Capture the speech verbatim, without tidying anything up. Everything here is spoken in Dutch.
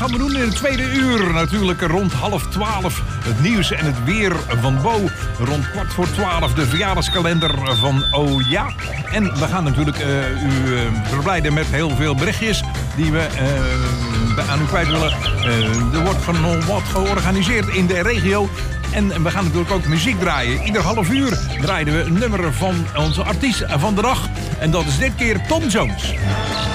gaan we doen in het tweede uur? Natuurlijk rond half twaalf het nieuws en het weer van Bo. Rond kwart voor twaalf de verjaardagskalender van Oh Ja. En we gaan natuurlijk uh, u uh, verblijden met heel veel berichtjes die we uh, aan u kwijt willen. Uh, er wordt van wat georganiseerd in de regio. En we gaan natuurlijk ook muziek draaien. Ieder half uur draaien we een nummer van onze artiest van de dag. En dat is dit keer Tom Jones.